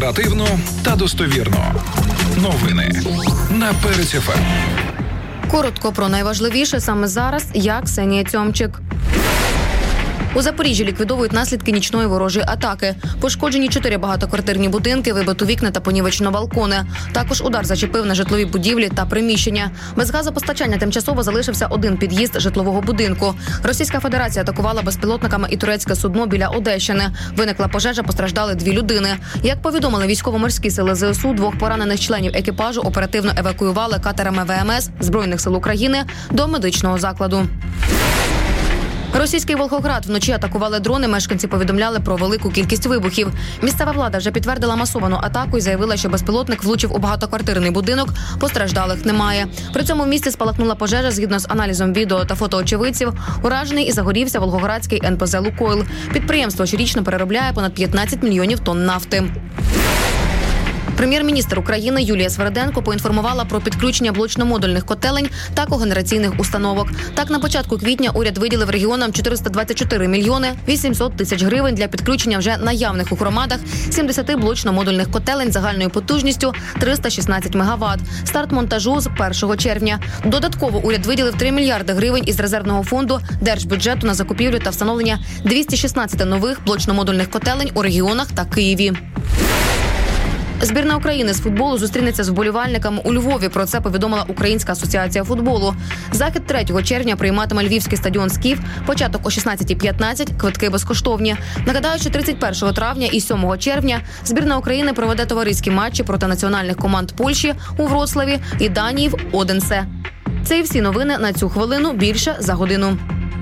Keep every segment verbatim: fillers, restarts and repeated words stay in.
Оперативно та достовірно. Новини на Перець еф ем. Коротко про найважливіше саме зараз. Я Ксенія Цьомчик. У Запоріжжі ліквідовують наслідки нічної ворожої атаки. Пошкоджені чотири багатоквартирні будинки, вибито вікна та понівечено балкони. Також удар зачепив на житлові будівлі та приміщення. Без газопостачання тимчасово залишився один під'їзд житлового будинку. Російська Федерація атакувала безпілотниками і турецьке судно біля Одещини. Виникла пожежа, постраждали дві людини. Як повідомили військово-морські сили зе ес у, двох поранених членів екіпажу оперативно евакуювали катерами ве ем ес Збройних сил України до медичного закладу. Російський Волгоград вночі атакували дрони, мешканці повідомляли про велику кількість вибухів. Місцева влада вже підтвердила масовану атаку і заявила, що безпілотник влучив у багатоквартирний будинок, постраждалих немає. При цьому в місті спалахнула пожежа, згідно з аналізом відео та фото очевидців. Уражений і загорівся Волгоградський ен пе зе «Лукойл». Підприємство щорічно переробляє понад п'ятнадцять мільйонів тонн нафти. Прем'єр-міністр України Юлія Свериденко поінформувала про підключення блочно-модульних котелень та когенераційних установок. Так, на початку квітня уряд виділив регіонам чотириста двадцять чотири мільйони вісімсот тисяч гривень для підключення вже наявних у громадах сімдесят блочно-модульних котелень загальною потужністю триста шістнадцять мегаватт. Старт монтажу з першого червня. Додатково уряд виділив три мільярди гривень із резервного фонду держбюджету на закупівлю та встановлення двісті шістнадцять нових блочно-модульних котелень у регіонах та Києві. Збірна України з футболу зустрінеться з вболівальниками у Львові. Про це повідомила Українська асоціація футболу. Захід третього червня прийматиме львівський стадіон «Скіф». Початок о шістнадцятій п'ятнадцять, квитки безкоштовні. Нагадаю, що тридцять першого травня і сьомого червня збірна України проведе товариські матчі проти національних команд Польщі у Вроцлаві і Данії в Оденсе. Це і всі новини на цю хвилину. Більше за годину.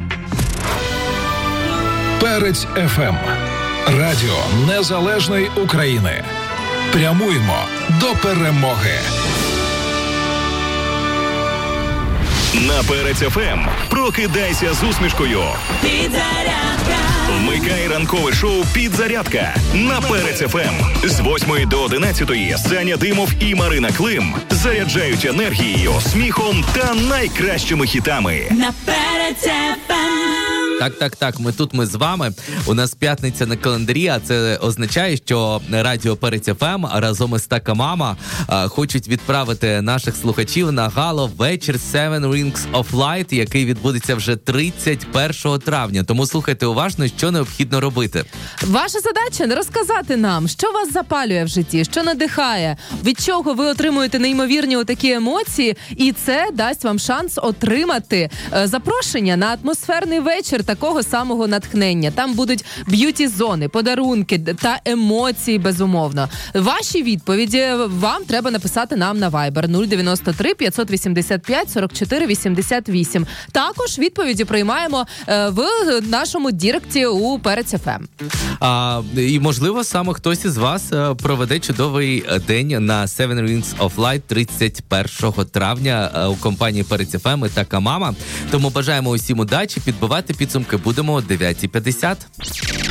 Перець еф ем. Радіо Незалежної України. Прямуємо до перемоги. На Перець еф ем прокидайся з усмішкою. Підзарядка. Вмикай ранкове шоу «Підзарядка» на Перець еф ем. З восьмої до одинадцятої Саня Димов і Марина Клим заряджають енергією, сміхом та найкращими хітами. На Перець еф ем. Так, так, так, ми тут, ми з вами. У нас п'ятниця на календарі, а це означає, що радіо Перець еф ем разом із Така Мама а, хочуть відправити наших слухачів на гало-вечір Seven Rings of Light, який відбудеться вже тридцять першого травня. Тому слухайте уважно, що необхідно робити. Ваша задача – розказати нам, що вас запалює в житті, що надихає, від чого ви отримуєте неймовірні отакі емоції, і це дасть вам шанс отримати е, запрошення на атмосферний вечір такого самого натхнення. Там будуть б'юті-зони, подарунки та емоції, безумовно. Ваші відповіді вам треба написати нам на Viber нуль дев'яносто три п'ятсот вісімдесят п'ять сорок чотири вісімдесят вісім. Також відповіді приймаємо е, в нашому діректі у Перець еф ем. А, і, можливо, саме хтось із вас проведе чудовий день на Seven Rings of Light тридцять першого травня у компанії Перець еф ем і Така Мама. Тому бажаємо усім удачі, підбивати підсумки будемо о дев'ятій п'ятдесят.